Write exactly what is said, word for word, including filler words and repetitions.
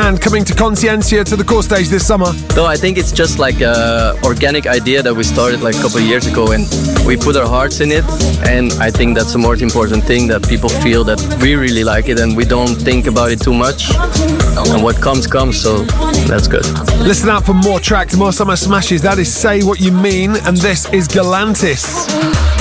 band coming to Consciencia to the core stage this summer? No, I think it's just like an organic idea that we started like a couple of years ago, and we put our hearts in it, and I think that's the most important thing, that people feel that we really like it and we don't think about it too much, and what comes comes, so that's good. Listen out for more tracks, more summer smashes. That is Say What You Mean, and this is Galantis.